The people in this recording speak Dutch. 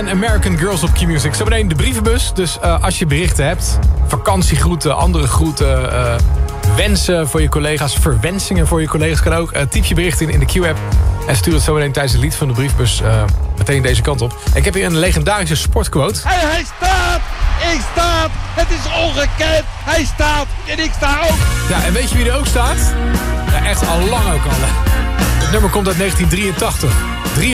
en American Girls op Q-Music. Zometeen de brievenbus. Dus als je berichten hebt, vakantiegroeten, andere groeten, wensen voor je collega's, verwensingen voor je collega's kan ook. Typ je bericht in de Q-app en stuur het zometeen tijdens het lied van de briefbus meteen deze kant op. Ik heb hier een legendarische sportquote. Hij staat! Ik sta! Het is ongekend! Hij staat! En ik sta ook! Ja, en weet je wie er ook staat? Ja, echt al lang ook al. Het nummer komt uit 1983.